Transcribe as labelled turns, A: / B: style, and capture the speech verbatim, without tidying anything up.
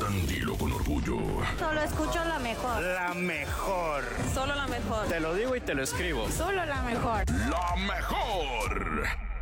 A: cantan, dilo con orgullo.
B: Solo escucho la mejor.
C: La mejor.
B: Solo la mejor.
C: Te lo digo y te lo escribo.
B: Solo la mejor.
A: La mejor.